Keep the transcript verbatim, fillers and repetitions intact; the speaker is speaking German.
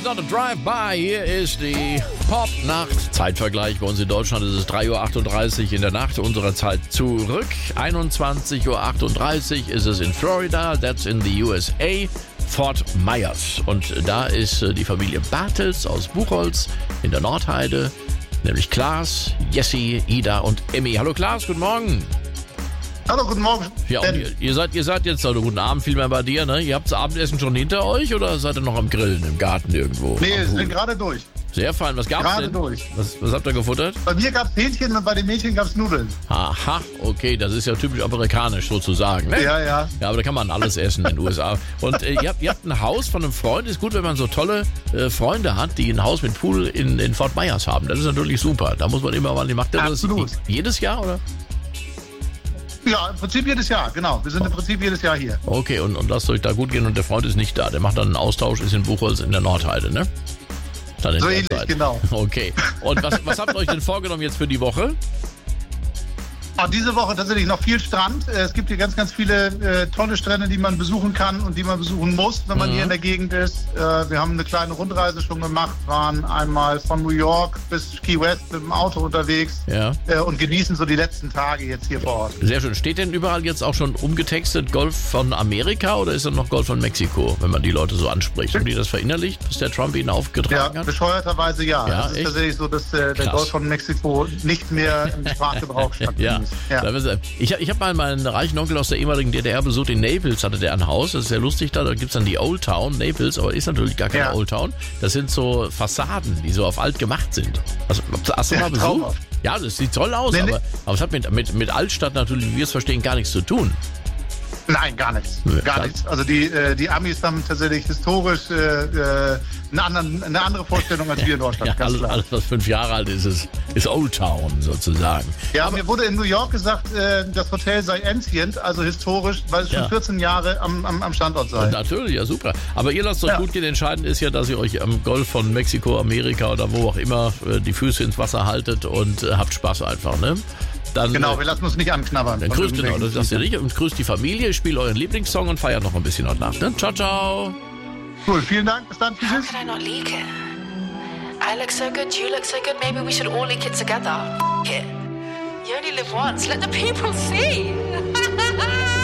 not a drive-by. Hier ist die Pop-Nacht. Zeitvergleich bei uns in Deutschland ist es drei Uhr achtunddreißig in der Nacht unserer Zeit zurück. einundzwanzig Uhr achtunddreißig ist es in Florida, that's in the U S A. Fort Myers. Und da ist die Familie Bartels aus Buchholz in der Nordheide, nämlich Klaas, Jessie, Ida und Emmy. Hallo Klaas, guten Morgen. Hallo, guten Morgen. Ja, und ihr, ihr, seid, ihr seid jetzt, also guten Abend vielmehr bei dir, ne? Ihr habt das Abendessen schon hinter euch oder seid ihr noch am Grillen im Garten irgendwo? Nee, wir sind gerade durch. Sehr fein. Was gab's Gerade denn? durch. Was, was habt ihr gefuttert? Bei mir gab es Hähnchen und bei den Mädchen gab es Nudeln. Aha, okay, das ist ja typisch amerikanisch sozusagen, ne? Ja, ja. Ja, aber da kann man alles essen in den U S A. Und äh, ihr, habt, ihr habt ein Haus von einem Freund. Ist gut, wenn man so tolle äh, Freunde hat, die ein Haus mit Pool in, in Fort Myers haben. Das ist natürlich super. Da muss man immer mal, macht ihr das Absolut. jedes Jahr, oder? Ja, im Prinzip jedes Jahr, genau. Wir sind im Prinzip jedes Jahr hier. Okay, und, und lasst euch da gut gehen und der Freund ist nicht da. Der macht dann einen Austausch, ist in Buchholz in der Nordheide, ne? Dann in So der ähnlich, Zeit. genau. Okay. Und was, was habt ihr euch denn vorgenommen jetzt für die Woche? Auch diese Woche tatsächlich noch viel Strand. Es gibt hier ganz, ganz viele äh, tolle Strände, die man besuchen kann und die man besuchen muss, wenn man Mhm. hier in der Gegend ist. Äh, wir haben eine kleine Rundreise schon gemacht, waren einmal von New York bis Key West mit dem Auto unterwegs Ja. äh, und genießen so die letzten Tage jetzt hier vor Ort. Sehr schön. Steht denn überall jetzt auch schon umgetextet Golf von Amerika oder ist dann noch Golf von Mexiko, wenn man die Leute so anspricht? Haben die das verinnerlicht, bis der Trump ihnen Ja, aufgetragen hat? bescheuerterweise ja. Ja, Es ist echt? tatsächlich so, dass äh, der Krass. Golf von Mexiko nicht mehr im Sprachgebrauch Ja, stattfindet. ja. Da wissen Sie, ich, ich habe mal meinen reichen Onkel aus der ehemaligen D D R besucht. In Naples hatte der ein Haus. Das ist sehr lustig da. Da gibt es dann die Old Town, Naples, aber ist natürlich gar keine Ja. Old Town. Das sind so Fassaden, die so auf alt gemacht sind. Also, hast du Ja, mal besucht? traumhaft. Ja, das sieht toll aus, Nee, nee. aber, aber es hat mit, mit, mit Altstadt natürlich, wie wir es verstehen, gar nichts zu tun. Nein, gar nichts. Ja, Gar klar. nichts. Also die, äh, die Amis haben tatsächlich historisch äh, äh, eine, andere, eine andere Vorstellung als wir in Deutschland. Ja, ganz alles, klar. alles, was fünf Jahre alt ist, ist, ist Old Town sozusagen. Ja, mir wurde in New York gesagt, äh, das Hotel sei ancient, also historisch, weil es Ja. schon vierzehn Jahre am, am, am Standort sei. Natürlich, ja super. Aber ihr lasst euch Ja. gut gehen. Entscheidend ist ja, dass ihr euch am Golf von Mexiko, Amerika oder wo auch immer äh, die Füße ins Wasser haltet und äh, habt Spaß einfach, ne? Dann, Genau, äh, wir lassen uns nicht anknabbern. dann von grüßt, genau, das irgendwelchen- lasst ihr nicht. Und grüßt die Familie, spielt euren Lieblingssong und feiert noch ein bisschen heute Nacht. Ne? Ciao, ciao. Cool, vielen Dank. Bis dann. How Tschüss. could I not leak it? I look so good, you look so good, maybe we should all leak it together. F- it. You only live once, let the people see.